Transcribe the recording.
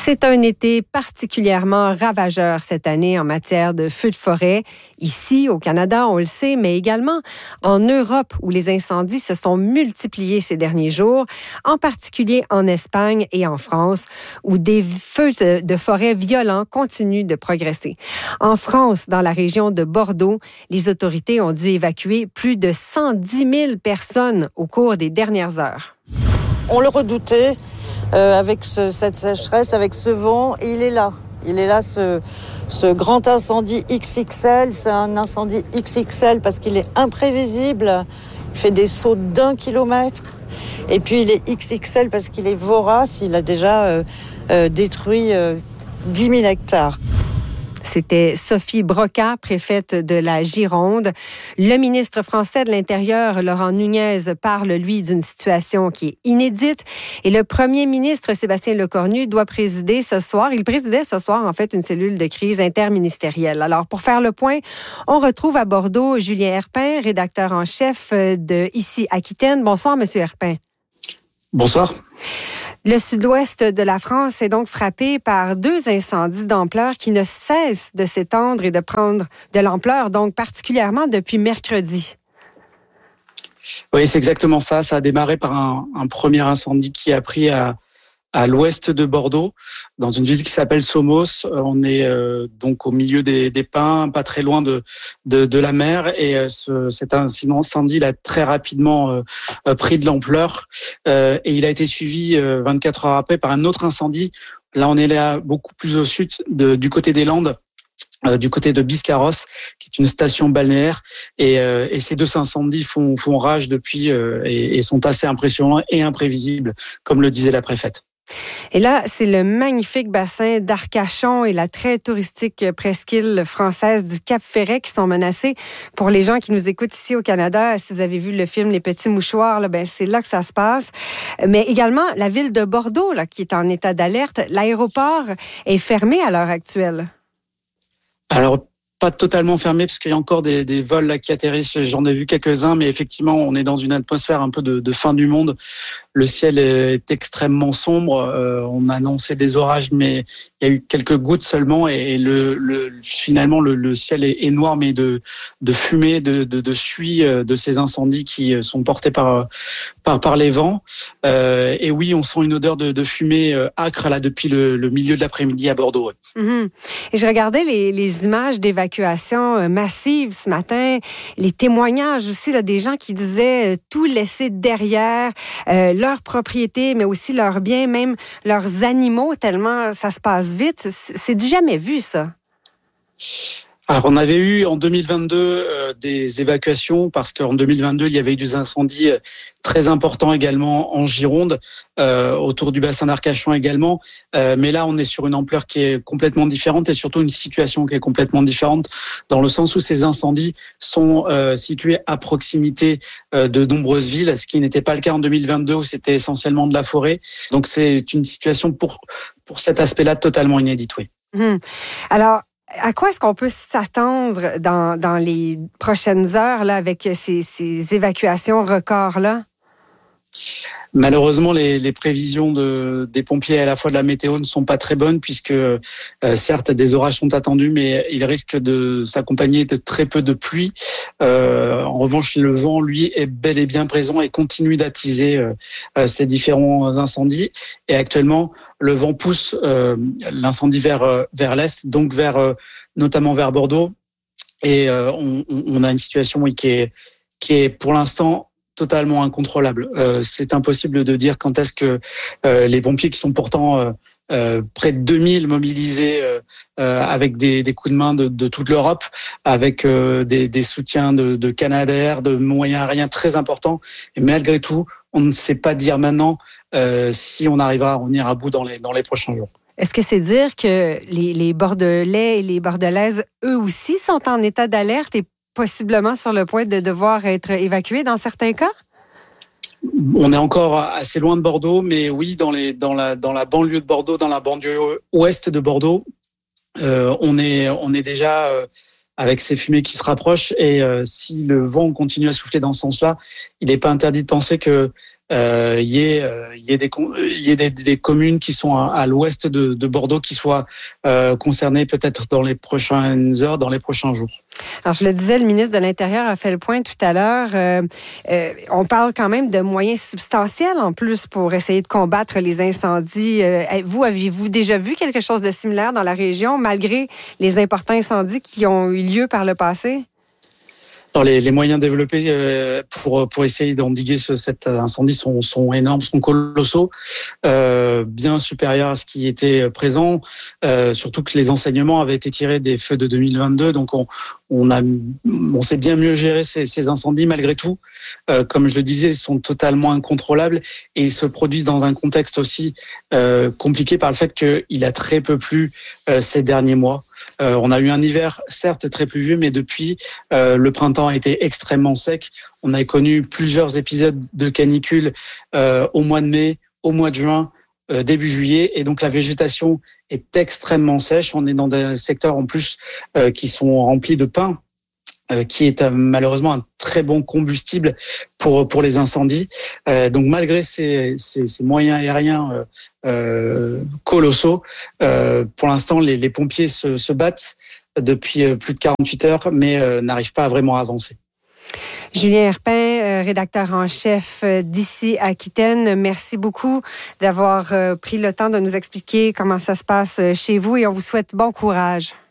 C'est un été particulièrement ravageur cette année en matière de feux de forêt. Ici, au Canada, on le sait, mais également en Europe, où les incendies se sont multipliés ces derniers jours, en particulier en Espagne et en France, où des feux de forêt violents continuent de progresser. En France, dans la région de Bordeaux, les autorités ont dû évacuer plus de 110 000 personnes au cours des dernières heures. On le redoutait avec cette sécheresse, avec ce vent, et il est là. Il est là, ce grand incendie XXL. C'est un incendie XXL parce qu'il est imprévisible. Il fait des sauts d'1 kilomètre. Et puis il est XXL parce qu'il est vorace. Il a déjà détruit 10 000 hectares. C'était Sophie Broca, préfète de la Gironde. Le ministre français de l'Intérieur, Laurent Nunez, parle, lui, d'une situation qui est inédite. Et le premier ministre, Sébastien Lecornu, doit présider ce soir. Il présidait ce soir, en fait, une cellule de crise interministérielle. Alors, pour faire le point, on retrouve à Bordeaux Julien Herpin, rédacteur en chef de Ici Aquitaine. Bonsoir, Monsieur Herpin. Bonsoir. Le sud-ouest de la France est donc frappé par 2 incendies d'ampleur qui ne cessent de s'étendre et de prendre de l'ampleur, donc particulièrement depuis mercredi. Oui, c'est exactement ça. Ça a démarré par un premier incendie qui a pris à l'ouest de Bordeaux, dans une ville qui s'appelle Somos. On est donc au milieu des pins, pas très loin de la mer, et cet incendie il a très rapidement pris de l'ampleur, et il a été suivi 24 heures après par un autre incendie. Là, on est là beaucoup plus au sud, du côté des Landes, du côté de Biscarrosse, qui est une station balnéaire, et ces 2 incendies font rage depuis et sont assez impressionnants et imprévisibles, comme le disait la préfète. Et là, c'est le magnifique bassin d'Arcachon et la très touristique presqu'île française du Cap-Ferret qui sont menacés. Pour les gens qui nous écoutent ici au Canada, si vous avez vu le film Les Petits Mouchoirs, là, c'est là que ça se passe. Mais également, la ville de Bordeaux, là, qui est en état d'alerte, l'aéroport est fermé à l'heure actuelle. Alors, pas totalement fermé, parce qu'il y a encore des vols là qui atterrissent. J'en ai vu quelques-uns, mais effectivement, on est dans une atmosphère un peu de fin du monde. Le ciel est extrêmement sombre. On a annoncé des orages, mais il y a eu quelques gouttes seulement. Et finalement, le ciel est noir, mais de fumée, de suie de ces incendies qui sont portés par les vents. Et oui, on sent une odeur de fumée âcre là depuis le milieu de l'après-midi à Bordeaux. Ouais. Mm-hmm. Et je regardais les images d'évacuation massive ce matin, les témoignages aussi là, des gens qui disaient tout laisser derrière, leurs propriétés, mais aussi leurs biens, même leurs animaux, tellement ça se passe vite. C'est du jamais vu, ça. Alors, on avait eu en 2022 des évacuations, parce qu'en 2022, il y avait eu des incendies très importants également en Gironde, autour du bassin d'Arcachon également. Mais là, on est sur une ampleur qui est complètement différente, et surtout une situation qui est complètement différente, dans le sens où ces incendies sont situés à proximité de nombreuses villes, ce qui n'était pas le cas en 2022 où c'était essentiellement de la forêt. Donc, c'est une situation pour cet aspect-là totalement inédite, oui. Alors, à quoi est-ce qu'on peut s'attendre dans les prochaines heures là, avec ces évacuations records-là? Malheureusement, les prévisions des pompiers, à la fois de la météo, ne sont pas très bonnes, puisque certes, des orages sont attendus, mais ils risquent de s'accompagner de très peu de pluie. En revanche, le vent, lui, est bel et bien présent et continue d'attiser ces différents incendies. Et actuellement, le vent pousse l'incendie vers l'est, donc notamment vers Bordeaux. Et on a une situation qui est pour l'instant totalement incontrôlable. C'est impossible de dire quand est-ce que les pompiers, qui sont pourtant près de 2000 mobilisés avec des coups de main de toute l'Europe, avec des soutiens de Canadair, de moyens aériens très importants, et malgré tout, on ne sait pas dire maintenant si on arrivera à en venir à bout dans les prochains jours. Est-ce que c'est dire que les Bordelais et les Bordelaises, eux aussi, sont en état d'alerte et possiblement sur le point de devoir être évacués dans certains cas? On est encore assez loin de Bordeaux, mais oui, dans la banlieue de Bordeaux, dans la banlieue ouest de Bordeaux, on est déjà avec ces fumées qui se rapprochent, et si le vent continue à souffler dans ce sens-là, il n'est pas interdit de penser que y ait des communes qui sont à l'ouest de Bordeaux qui soient concernées peut-être dans les prochaines heures, dans les prochains jours. Alors, je le disais, le ministre de l'Intérieur a fait le point tout à l'heure. On parle quand même de moyens substantiels en plus pour essayer de combattre les incendies. Aviez-vous déjà vu quelque chose de similaire dans la région, malgré les importants incendies qui ont eu lieu par le passé? Alors, les moyens développés pour essayer d'endiguer cet incendie sont énormes, sont colossaux, bien supérieurs à ce qui était présent. Surtout que les enseignements avaient été tirés des feux de 2022, donc on sait bien mieux gérer ces incendies malgré tout. Comme je le disais, ils sont totalement incontrôlables et ils se produisent dans un contexte aussi compliqué par le fait qu'il a très peu plu ces derniers mois. On a eu un hiver certes très pluvieux, mais depuis le printemps a été extrêmement sec. On a connu plusieurs épisodes de canicule au mois de mai, au mois de juin, début juillet, et donc la végétation est extrêmement sèche. On est dans des secteurs en plus qui sont remplis de pins, qui est malheureusement un très bon combustible pour les incendies. Donc malgré ces moyens aériens colossaux, pour l'instant les pompiers se battent depuis plus de 48 heures, mais n'arrivent pas à vraiment avancer. Julien Herpin, rédacteur en chef d'ici Aquitaine, merci beaucoup d'avoir pris le temps de nous expliquer comment ça se passe chez vous et on vous souhaite bon courage.